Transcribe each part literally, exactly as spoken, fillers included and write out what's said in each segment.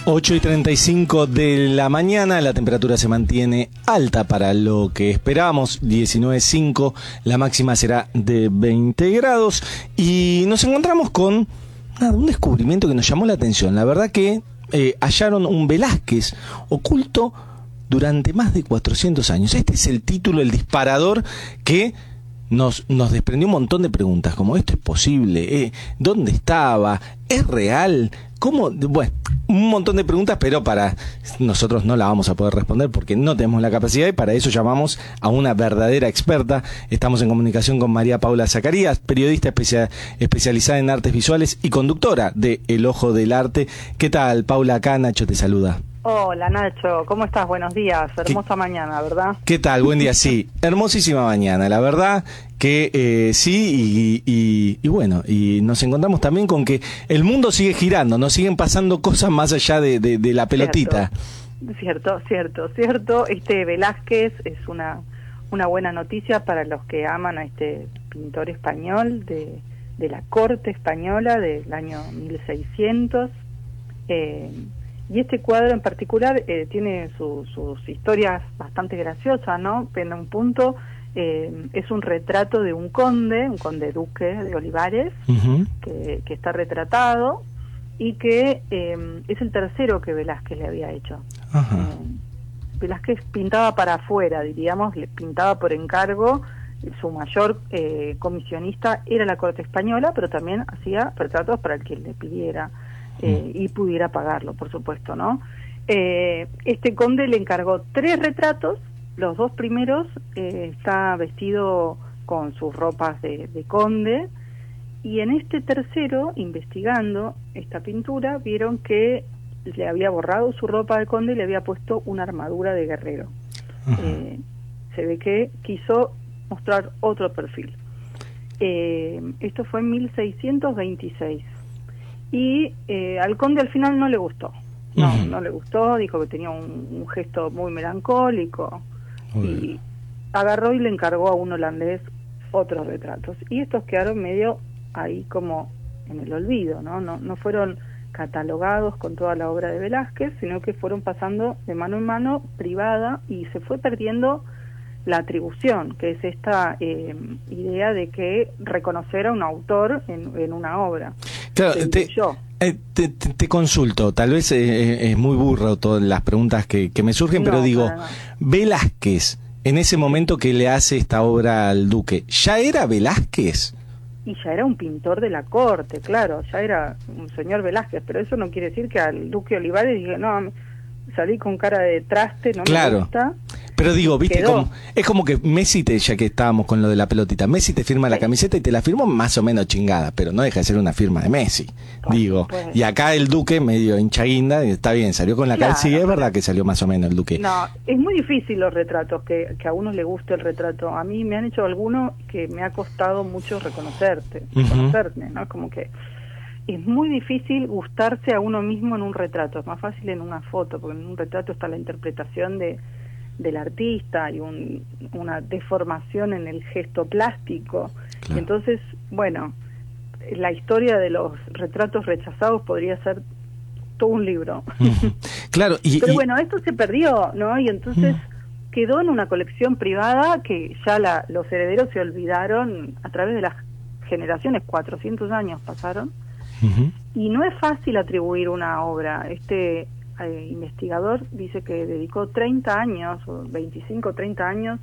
ocho y treinta y cinco de la mañana, la temperatura se mantiene alta para lo que esperábamos, diecinueve punto cinco, la máxima será de veinte grados y nos encontramos con nada, un descubrimiento que nos llamó la atención. La verdad que eh, hallaron un Velázquez oculto durante más de cuatrocientos años. Este es el título, el disparador que nos, nos desprendió un montón de preguntas, como ¿esto es posible? Eh, ¿Dónde estaba? ¿Es real? ¿Cómo? Bueno, un montón de preguntas, pero para nosotros no la vamos a poder responder porque no tenemos la capacidad y para eso llamamos a una verdadera experta. Estamos en comunicación con María Paula Zacarías, periodista especia, especializada en artes visuales y conductora de El Ojo del Arte. ¿Qué tal, Paula? Acá Nacho te saluda. Hola Nacho, ¿cómo estás? Buenos días, hermosa mañana, ¿verdad? ¿Qué tal? Buen día, sí, hermosísima mañana, la verdad que eh, sí, y, y, y bueno, y nos encontramos también con que el mundo sigue girando, nos siguen pasando cosas más allá de, de, de la pelotita. Cierto, cierto, cierto, este Velázquez es una, una buena noticia para los que aman a este pintor español de, de la corte española del año mil seiscientos, eh, y este cuadro en particular eh, tiene su, sus historias bastante graciosas, ¿no? En un punto eh, es un retrato de un conde, un conde duque de Olivares, uh-huh. que, que está retratado y que eh, es el tercero que Velázquez le había hecho. Uh-huh. Eh, Velázquez pintaba para afuera, diríamos, le pintaba por encargo. Su mayor eh, comisionista era la corte española, pero también hacía retratos para el que le pidiera. Eh, y pudiera pagarlo, por supuesto, ¿no? Eh, este conde le encargó tres retratos, los dos primeros eh, está vestido con sus ropas de, de conde, y en este tercero, investigando esta pintura, vieron que le había borrado su ropa de conde y le había puesto una armadura de guerrero. Uh-huh. Eh, se ve que quiso mostrar otro perfil. Eh, esto fue en mil seiscientos veintiséis. Y eh, al conde al final no le gustó, no, uh-huh. no le gustó, dijo que tenía un, un gesto muy melancólico, uh-huh. y agarró y le encargó a un holandés otros retratos, y estos quedaron medio ahí como en el olvido, ¿no? No, no fueron catalogados con toda la obra de Velázquez, sino que fueron pasando de mano en mano, privada, y se fue perdiendo la atribución, que es esta eh, idea de que reconocer a un autor en, en una obra. Claro, te, eh, te, te, te consulto, tal vez eh, es muy burro todas las preguntas que, que me surgen, no, pero digo, Velázquez, en ese momento que le hace esta obra al duque, ¿ya era Velázquez? Y ya era un pintor de la corte, claro, ya era un señor Velázquez, pero eso no quiere decir que al duque Olivares diga, no, salí con cara de traste, no claro. me gusta. Pero digo, viste, como, es como que Messi, te, ya que estábamos con lo de la pelotita, Messi te firma sí. la camiseta y te la firmó más o menos chingada, pero no deja de ser una firma de Messi, pues, digo. Pues, y acá el duque medio hinchaguinda, está bien, salió con la claro, cara, sí, es verdad que salió más o menos el duque. No, es muy difícil los retratos, que, que a uno le guste el retrato. A mí me han hecho algunos que me ha costado mucho reconocerte, uh-huh. reconocerme, ¿no? Como que es muy difícil gustarse a uno mismo en un retrato, es más fácil en una foto, porque en un retrato está la interpretación de del artista y un, una deformación en el gesto plástico. Claro. Y entonces, bueno, la historia de los retratos rechazados podría ser todo un libro. Uh-huh. Claro, y, pero y... bueno, esto se perdió, ¿no? Y entonces uh-huh. quedó en una colección privada que ya la, los herederos se olvidaron a través de las generaciones, cuatrocientos años pasaron, uh-huh. y no es fácil atribuir una obra. Este Eh, investigador dice que dedicó treinta años, o veinticinco, treinta años,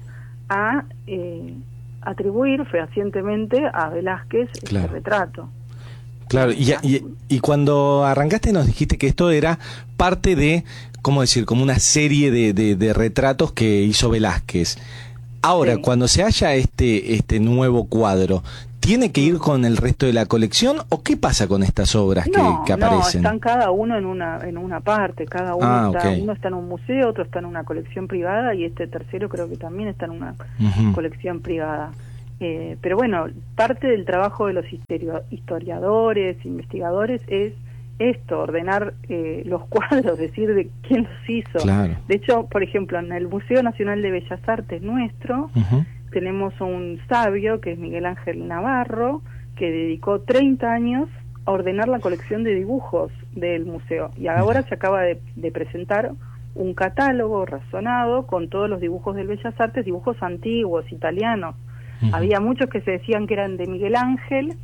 a eh, atribuir fehacientemente a Velázquez claro. este retrato. Claro, y, y, y cuando arrancaste nos dijiste que esto era parte de, ¿cómo decir?, como una serie de, de, de retratos que hizo Velázquez. Ahora, sí. cuando se halla este, este nuevo cuadro, ¿tiene que ir con el resto de la colección o qué pasa con estas obras no, que, que aparecen? No, están cada uno en una en una parte, cada uno ah, está, okay. uno está en un museo, otro está en una colección privada y este tercero creo que también está en una uh-huh. colección privada. Eh, pero bueno, parte del trabajo de los historiadores, investigadores es esto, ordenar eh, los cuadros, decir de quién los hizo. Claro. De hecho, por ejemplo, en el Museo Nacional de Bellas Artes nuestro, uh-huh. tenemos un sabio que es Miguel Ángel Navarro, que dedicó treinta años ordenar la colección de dibujos del museo. Y ahora se acaba de, de presentar un catálogo razonado con todos los dibujos del Bellas Artes, dibujos antiguos, italianos. Uh-huh. Había muchos que se decían que eran de Miguel Ángel,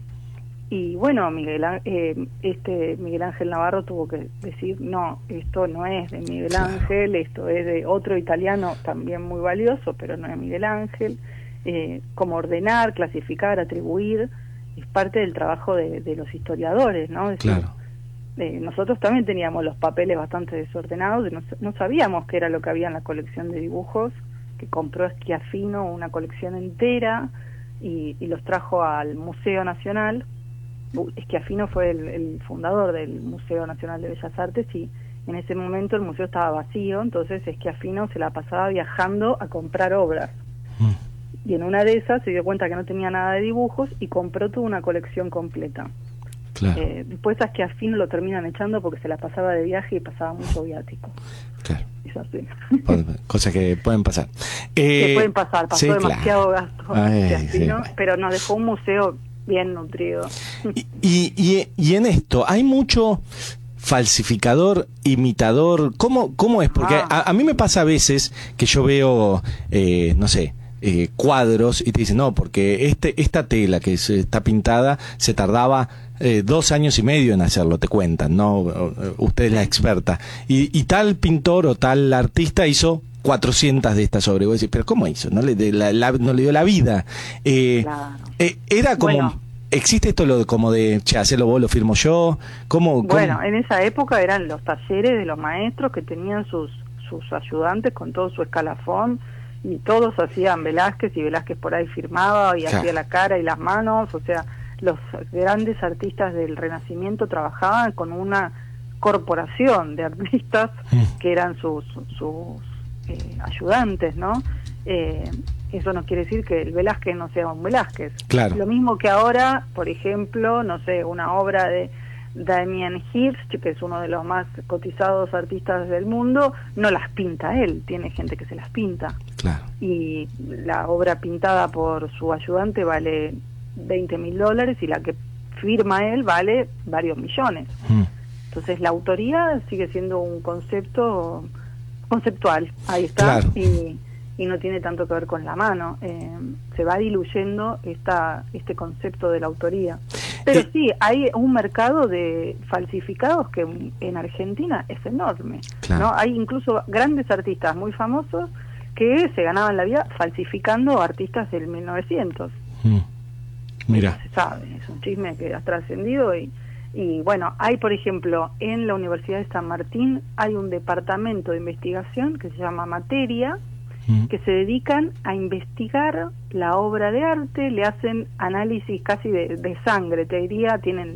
y bueno, Miguel, eh, este Miguel Ángel Navarro tuvo que decir, no, esto no es de Miguel claro. Ángel, esto es de otro italiano también muy valioso, pero no es Miguel Ángel. Eh, como ordenar, clasificar, atribuir, es parte del trabajo de, de los historiadores, ¿no? Es decir, claro. eh, nosotros también teníamos los papeles bastante desordenados, y no, no sabíamos qué era lo que había en la colección de dibujos, que compró Schiaffino una colección entera y, y los trajo al Museo Nacional. Schiaffino fue el, el fundador del Museo Nacional de Bellas Artes, y en ese momento el museo estaba vacío, entonces Schiaffino se la pasaba viajando a comprar obras. Mm. Y en una de esas se dio cuenta que no tenía nada de dibujos y compró toda una colección completa. Claro. Eh, después a Schiaffino lo terminan echando porque se la pasaba de viaje y pasaba mucho viático. Claro. Es así. Cosas que pueden pasar. Eh, que pueden pasar, pasó sí, demasiado claro. gasto Ay, Schiaffino, sí. pero nos dejó un museo bien nutrido. Y, y, y, y en esto, ¿hay mucho falsificador, imitador? ¿Cómo, cómo es? Porque ah. a, a mí me pasa a veces que yo veo, eh, no sé, eh, cuadros y te dicen, no, porque este esta tela que se está pintada se tardaba eh, dos años y medio en hacerlo, te cuentan, ¿no? Usted es la experta. Y, y tal pintor o tal artista hizo cuatrocientas de estas obras. Y vos decís, pero ¿cómo hizo? No le, de la, la, no le dio la vida. Eh, claro. eh, era como... Bueno. ¿Existe esto lo de, como de, che, hacelo vos, lo firmo yo? ¿Cómo, cómo? Bueno, en esa época eran los talleres de los maestros que tenían sus sus ayudantes con todo su escalafón, y todos hacían Velázquez, y Velázquez por ahí firmaba y claro. hacía la cara y las manos. O sea, los grandes artistas del Renacimiento trabajaban con una corporación de artistas mm. que eran sus, sus eh, ayudantes, ¿no? Eh, eso no quiere decir que el Velázquez no sea un Velázquez. Claro. Lo mismo que ahora, por ejemplo, no sé, una obra de Damien Hirst, que es uno de los más cotizados artistas del mundo, no las pinta él, tiene gente que se las pinta. Claro. Y la obra pintada por su ayudante vale veinte mil dólares y la que firma él vale varios millones. Mm. Entonces la autoría sigue siendo un concepto conceptual, ahí está. Claro. y y no tiene tanto que ver con la mano. Eh, se va diluyendo esta este concepto de la autoría. Pero eh, sí, hay un mercado de falsificados que en Argentina es enorme. Claro. ¿No? Hay incluso grandes artistas muy famosos que se ganaban la vida falsificando artistas del mil novecientos. Mm. Mira. No se sabe, es un chisme que ha trascendido. Y, y bueno, hay, por ejemplo, en la Universidad de San Martín hay un departamento de investigación que se llama Materia, que se dedican a investigar la obra de arte, le hacen análisis casi de, de sangre, te diría, tienen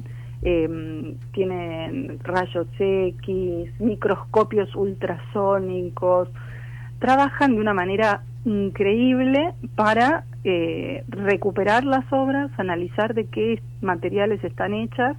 eh, tienen rayos X, microscopios ultrasónicos, trabajan de una manera increíble para eh, recuperar las obras, analizar de qué materiales están hechas,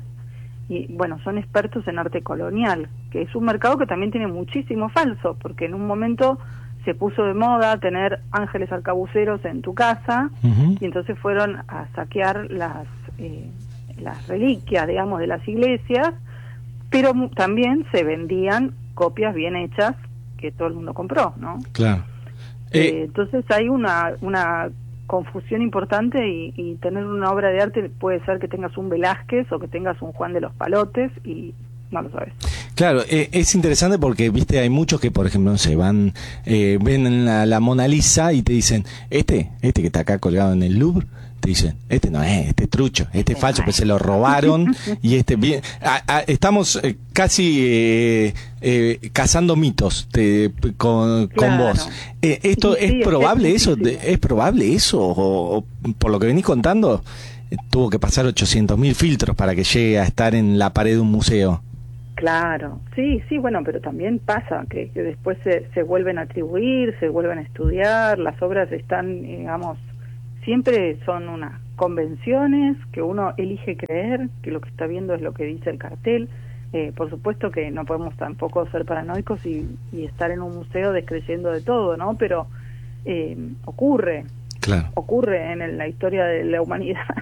y bueno, son expertos en arte colonial, que es un mercado que también tiene muchísimo falso, porque en un momento se puso de moda tener ángeles arcabuceros en tu casa, uh-huh. y entonces fueron a saquear las eh, las reliquias, digamos, de las iglesias, pero también se vendían copias bien hechas que todo el mundo compró, ¿no? Claro. Eh, eh, entonces hay una una confusión importante, y, y tener una obra de arte puede ser que tengas un Velázquez o que tengas un Juan de los Palotes y no lo sabes. Claro, eh, es interesante porque, viste, hay muchos que, por ejemplo, no sé, van, eh, ven la, la Mona Lisa y te dicen, este, este que está acá colgado en el Louvre, te dicen, este no es, este es trucho, este es falso, pues se lo robaron, y este bien, a, a, estamos eh, casi eh, eh, cazando mitos te, con, claro. con vos. Eh, esto sí, sí, es probable es eso, de, es probable eso, o, o por lo que venís contando, eh, tuvo que pasar ochocientos mil filtros para que llegue a estar en la pared de un museo. Claro, sí, sí, bueno, pero también pasa que, que después se, se vuelven a atribuir, se vuelven a estudiar, las obras están, digamos, siempre son unas convenciones que uno elige creer, que lo que está viendo es lo que dice el cartel. Eh, por supuesto que no podemos tampoco ser paranoicos y, y estar en un museo descreyendo de todo, ¿no? Pero eh, ocurre, claro. ocurre en el, la historia de la humanidad.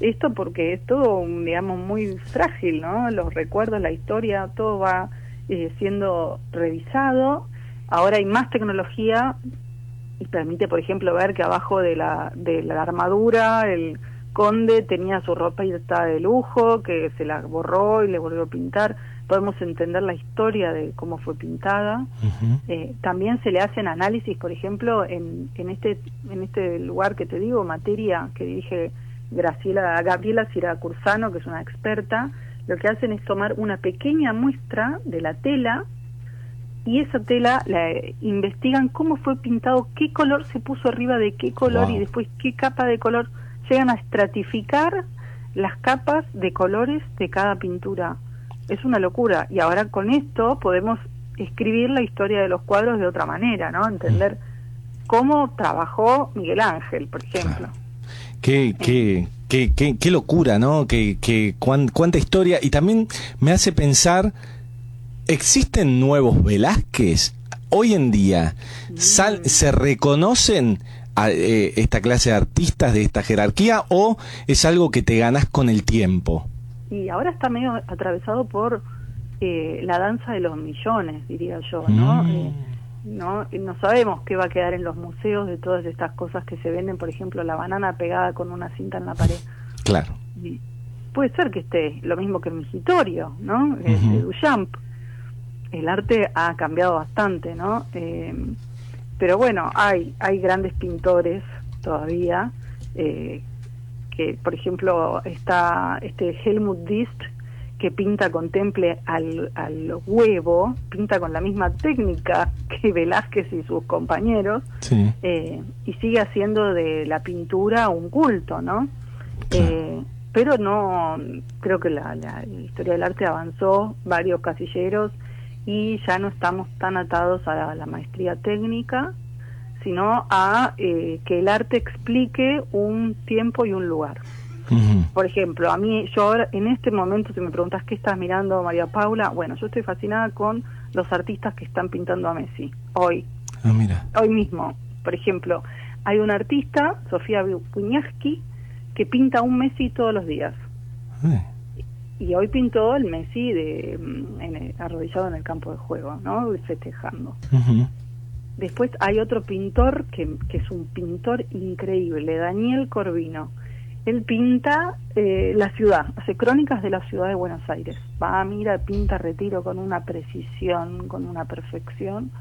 esto porque es todo, digamos, muy frágil, ¿no? Los recuerdos, la historia, todo va eh, siendo revisado. Ahora hay más tecnología y permite, por ejemplo, ver que abajo de la, de la armadura el conde tenía su ropa y estaba de lujo, que se la borró y le volvió a pintar. Podemos entender la historia de cómo fue pintada. Uh-huh. Eh, también se le hacen análisis, por ejemplo, en, en este en este lugar que te digo, Materia, que dirige Graciela, Gabriela Siracursano, que es una experta. Lo que hacen es tomar una pequeña muestra de la tela y esa tela la investigan cómo fue pintado, qué color se puso arriba de qué color, wow. Y después qué capa de color. Llegan a estratificar las capas de colores de cada pintura. Es una locura. Y ahora con esto podemos escribir la historia de los cuadros de otra manera, ¿no? Entender cómo trabajó Miguel Ángel, por ejemplo. Claro. Qué, qué, qué, qué, qué locura, ¿no? Qué, qué, cuán, cuánta historia. Y también me hace pensar, ¿existen nuevos Velázquez? Hoy en día, sal, ¿se reconocen a eh, esta clase de artistas de esta jerarquía o es algo que te ganas con el tiempo? Y ahora está medio atravesado por eh, la danza de los millones, diría yo, ¿no? Mm. Eh, no no sabemos qué va a quedar en los museos de todas estas cosas que se venden, por ejemplo, la banana pegada con una cinta en la pared. Claro. Y puede ser que esté lo mismo que el migitorio, ¿no? Uh-huh. El de Duchamp. El arte ha cambiado bastante, ¿no? Eh, pero bueno, hay hay grandes pintores todavía, eh, que por ejemplo está este Helmut Diest, que pinta con temple al, al huevo, pinta con la misma técnica que Velázquez y sus compañeros, sí. eh, y sigue haciendo de la pintura un culto, ¿no? Claro. Eh, pero no, creo que la, la, la historia del arte avanzó varios casilleros y ya no estamos tan atados a la, la maestría técnica, sino a eh, que el arte explique un tiempo y un lugar. Uh-huh. Por ejemplo, a mí, yo ahora, en este momento, si me preguntas qué estás mirando, María Paula, bueno, yo estoy fascinada con los artistas que están pintando a Messi, hoy. Ah, mira. Hoy mismo. Por ejemplo, hay una artista, Sofía Wieniawski, que pinta un Messi todos los días. Uh-huh. Y hoy pintó el Messi de, en el, arrodillado en el campo de juego, ¿no? Festejando. Uh-huh. Después hay otro pintor que, que es un pintor increíble, Daniel Corvino. Él pinta eh, la ciudad, hace crónicas de la ciudad de Buenos Aires. Va, mira, pinta Retiro con una precisión, con una perfección.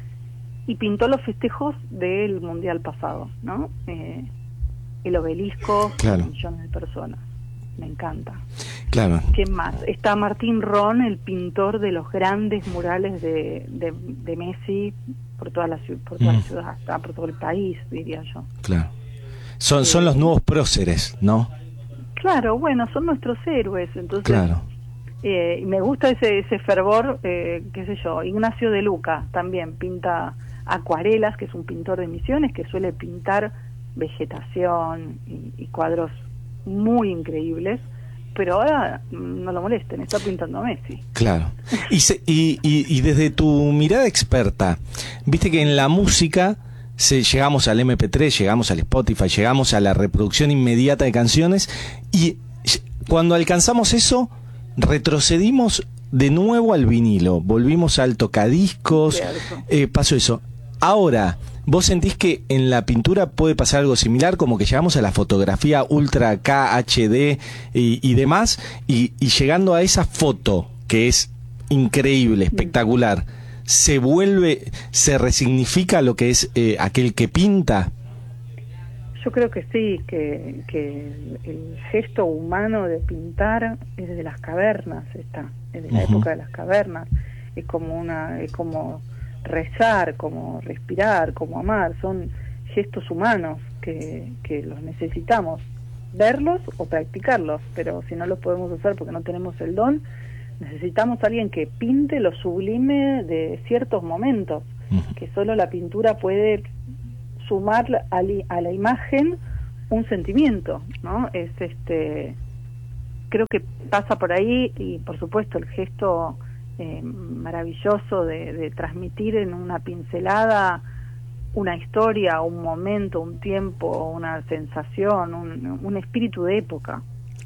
Y pintó los festejos del Mundial pasado, ¿no? Eh, el obelisco, claro. Con millones de personas. Me encanta. Claro. ¿Qué más? Está Martín Ron, el pintor de los grandes murales de, de, de Messi por toda la, por toda mm. la ciudad, por todo el país, diría yo. Claro. Son, son los nuevos próceres, ¿no? Claro, bueno, son nuestros héroes, entonces claro. eh, me gusta ese ese fervor, eh, qué sé yo. Ignacio de Luca también pinta acuarelas, que es un pintor de Misiones que suele pintar vegetación y, y cuadros muy increíbles, pero ahora no lo molesten, está pintando a Messi. Claro. Y, se, y, y, y desde tu mirada experta, viste que en la música Se, llegamos al eme pe tres, llegamos al Spotify, llegamos a la reproducción inmediata de canciones y cuando alcanzamos eso retrocedimos de nuevo al vinilo, volvimos al tocadiscos, eh, pasó eso. Ahora, ¿vos sentís que en la pintura puede pasar algo similar, como que llegamos a la fotografía ultra K, hache de y, y demás, y, y llegando a esa foto que es increíble, espectacular, se vuelve, se resignifica lo que es eh, aquel que pinta? Yo creo que sí, que, que el, el gesto humano de pintar es desde las cavernas, está, es de la uh-huh. época de las cavernas, es como una, es como rezar, como respirar, como amar, son gestos humanos que, que los necesitamos, verlos o practicarlos, pero si no los podemos hacer porque no tenemos el don, necesitamos a alguien que pinte lo sublime de ciertos momentos, uh-huh. que solo la pintura puede sumar a, li, a la imagen un sentimiento, ¿no? Es este, creo que pasa por ahí, y por supuesto el gesto eh, maravilloso de, de transmitir en una pincelada una historia, un momento, un tiempo, una sensación, un, un espíritu de época,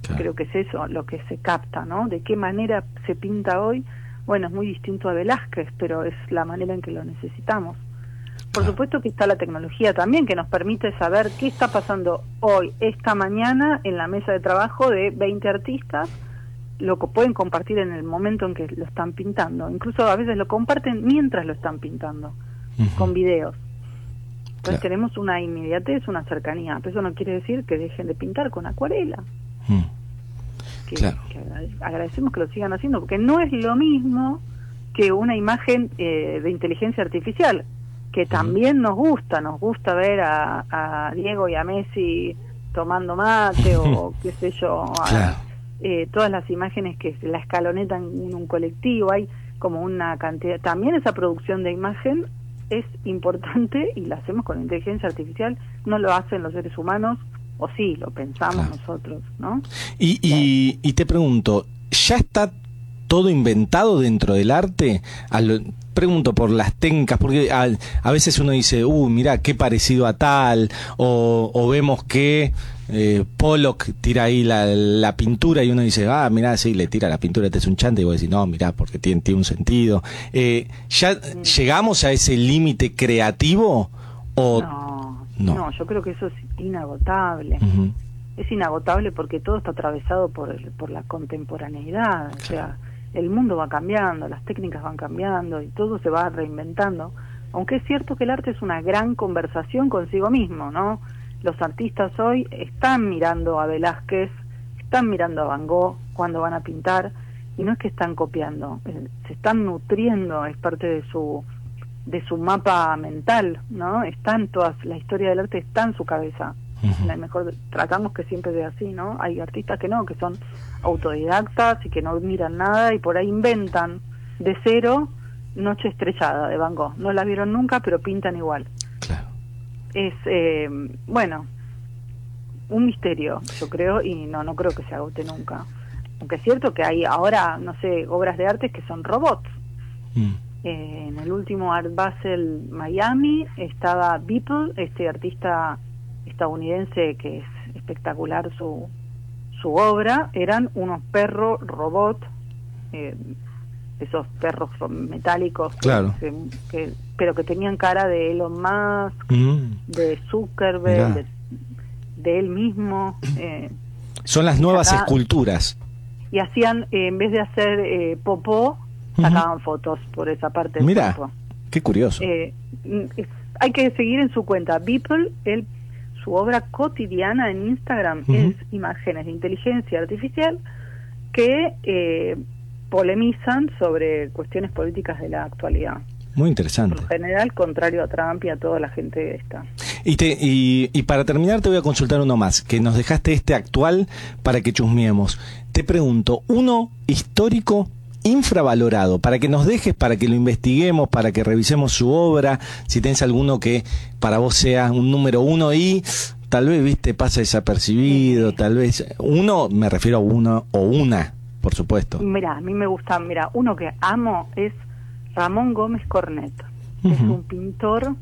Claro. Creo que es eso lo que se capta, ¿no? De qué manera se pinta hoy. Bueno, es muy distinto a Velázquez, pero es la manera en que lo necesitamos. Por Claro. supuesto que está la tecnología también, que nos permite saber qué está pasando hoy, esta mañana, en la mesa de trabajo de veinte artistas, lo que pueden compartir en el momento en que lo están pintando. Incluso a veces lo comparten mientras lo están pintando, uh-huh. con videos. Entonces claro. tenemos una inmediatez, una cercanía. Pero eso no quiere decir que dejen de pintar con acuarela. Uh-huh. Que, claro. que agradecemos que lo sigan haciendo, porque no es lo mismo que una imagen eh, de inteligencia artificial, que también uh-huh. nos gusta, nos gusta ver a, a Diego y a Messi tomando mate o qué sé yo, claro. a, eh, todas las imágenes que la escalonetan en un colectivo, hay como una cantidad, también esa producción de imagen es importante y la hacemos con inteligencia artificial, no lo hacen los seres humanos, o sí, lo pensamos claro. nosotros, ¿no? Y, y, y te pregunto, ¿ya está todo inventado dentro del arte? Al, pregunto por las técnicas, porque a, a veces uno dice, uh, mira, qué parecido a tal, o, o vemos que eh, Pollock tira ahí la, la pintura y uno dice, ah, mira, sí, le tira la pintura, este es un chante, y vos decís, no, mira, porque tiene, tiene un sentido. Eh, ¿Ya mm. llegamos a ese límite creativo? O no, no, no, yo creo que eso es inagotable. Uh-huh. Es inagotable porque todo está atravesado por, el, por la contemporaneidad, claro. o sea, el mundo va cambiando, las técnicas van cambiando y todo se va reinventando, aunque es cierto que el arte es una gran conversación consigo mismo, ¿no? Los artistas hoy están mirando a Velázquez, están mirando a Van Gogh cuando van a pintar, y no es que están copiando, se están nutriendo, es parte de su de su mapa mental, ¿no? Están todas, la historia del arte está en su cabeza. Uh-huh. Mejor tratamos que siempre sea así, ¿no? Hay artistas que no, que son autodidactas y que no miran nada y por ahí inventan de cero Noche Estrellada de Van Gogh. No la vieron nunca, pero pintan igual. Claro. Es, eh, bueno, un misterio, yo creo, y no, no creo que se agote nunca. Aunque es cierto que hay ahora, no sé, obras de arte que son robots. Mm. Eh, en el último Art Basel Miami estaba Beeple, este artista estadounidense que es espectacular su su obra, eran unos perros robot, eh, esos perros metálicos, claro. que, que, pero que tenían cara de Elon Musk, mm. de Zuckerberg, de, de él mismo. Eh, Son las nuevas acá, esculturas. Y hacían, eh, en vez de hacer eh, popó, sacaban uh-huh. fotos por esa parte del Mirá, cuerpo. Qué curioso. Eh, es, hay que seguir en su cuenta. Beeple, él, su obra cotidiana en Instagram uh-huh. es imágenes de inteligencia artificial que eh, polemizan sobre cuestiones políticas de la actualidad. Muy interesante. Por general, contrario a Trump y a toda la gente esta. Y, te, y, y para terminar te voy a consultar uno más, que nos dejaste este actual para que chusmiemos. Te pregunto, uno histórico infravalorado, para que nos dejes, para que lo investiguemos, para que revisemos su obra, si tenés alguno que para vos sea un número uno y tal vez, viste, pasa desapercibido, sí. tal vez, uno, me refiero a uno o una, por supuesto. Mira, a mí me gusta, mira, uno que amo es Ramón Gómez Cornet, uh-huh. es un pintor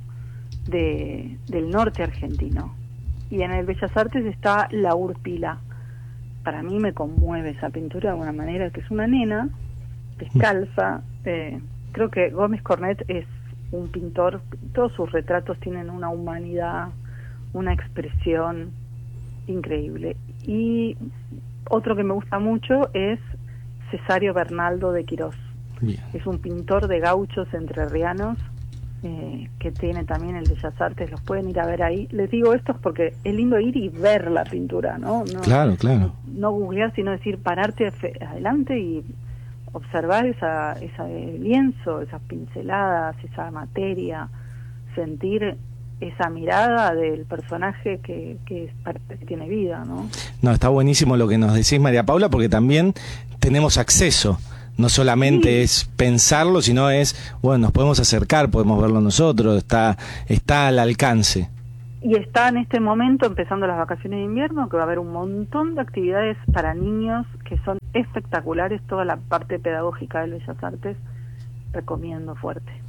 de, del norte argentino, y en el Bellas Artes está La Urpila. Para mí me conmueve esa pintura de alguna manera, que es una nena descalza. Eh, creo que Gómez Cornet es un pintor, todos sus retratos tienen una humanidad, una expresión increíble. Y otro que me gusta mucho es Cesario Bernaldo de Quirós. Bien. Es un pintor de gauchos entrerrianos eh, que tiene también el Bellas Artes, los pueden ir a ver ahí. Les digo esto porque es lindo ir y ver la pintura, ¿no? no claro, claro. No, no googlear, sino decir, pararte adelante y observar esa, esa lienzo, esas pinceladas, esa materia, sentir esa mirada del personaje que, que parece que tiene vida, ¿no? No, está buenísimo lo que nos decís, María Paula, porque también tenemos acceso. No solamente sí. es pensarlo, sino es, bueno, nos podemos acercar, podemos verlo nosotros, está, está al alcance. Y está en este momento empezando las vacaciones de invierno, que va a haber un montón de actividades para niños que son espectaculares, toda la parte pedagógica del Bellas Artes, recomiendo fuerte.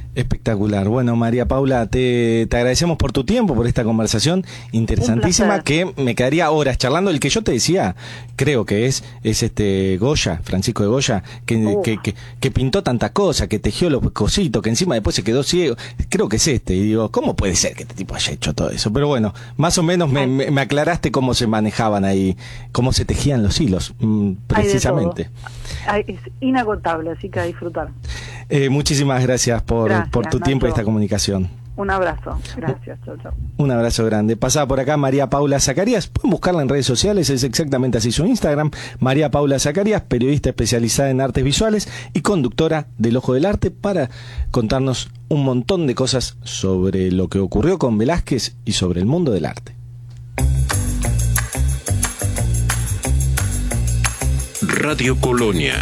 Espectacular. Bueno, María Paula, te, te agradecemos por tu tiempo, por esta conversación interesantísima que me quedaría horas charlando. El que yo te decía, creo que es es este Goya, Francisco de Goya, que, que, que, que pintó tanta cosa, que tejió los cositos, que encima después se quedó ciego. Creo que es este. Y digo, ¿cómo puede ser que este tipo haya hecho todo eso? Pero bueno, más o menos me, me, me aclaraste cómo se manejaban ahí, cómo se tejían los hilos, mm, precisamente. Hay es inagotable, así que a disfrutar. Eh, muchísimas gracias por, gracias, por tu Nacho. tiempo y esta comunicación. Un abrazo, gracias, chau, chau. Un abrazo grande. Pasaba por acá María Paula Zacarías, pueden buscarla en redes sociales, es exactamente así su Instagram, María Paula Zacarías, periodista especializada en artes visuales y conductora del Ojo del Arte, para contarnos un montón de cosas sobre lo que ocurrió con Velázquez y sobre el mundo del arte. Radio Colonia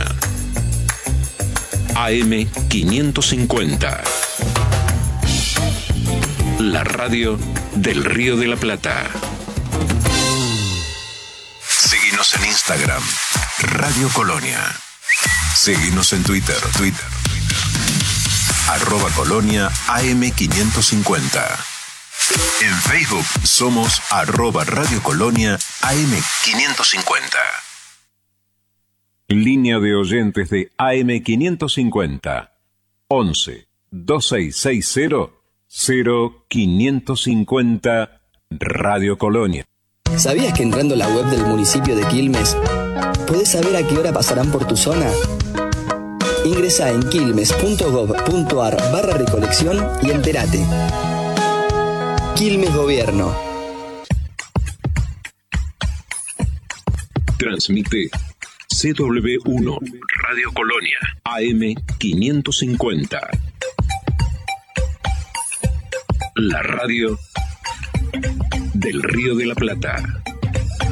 A M quinientos cincuenta, la radio del Río de la Plata. Seguinos en Instagram, Radio Colonia. Seguinos en Twitter, Twitter, arroba Colonia A M quinientos cincuenta. En Facebook somos arroba Radio Colonia A M quinientos cincuenta. Línea de oyentes de A M quinientos cincuenta, once, dos seis seis cero, cero quinientos cincuenta, Radio Colonia. ¿Sabías que entrando a la web del municipio de Quilmes podés saber a qué hora pasarán por tu zona? Ingresá en quilmes punto gob punto ar barra recolección y entérate. Quilmes Gobierno. Transmite C W uno, Radio Colonia, A M quinientos cincuenta. La radio del Río de la Plata.